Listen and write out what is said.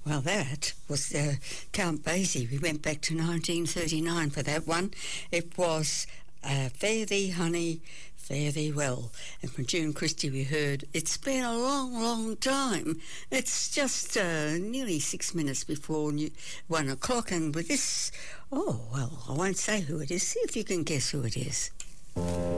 Well, that was Count Basie. We went back to 1939 for that one. It was Fare Thee Honey, Fare Thee Well. And from June Christie we heard It's Been a Long, Long Time. It's just nearly 6 minutes before 1 o'clock, and with this, oh, well, I won't say who it is. See if you can guess who it is.